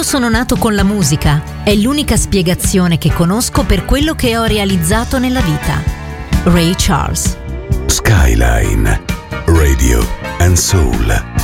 sono nato con la musica. È l'unica spiegazione che conosco per quello che ho realizzato nella vita. Ray Charles. Skyline Radio and Soul.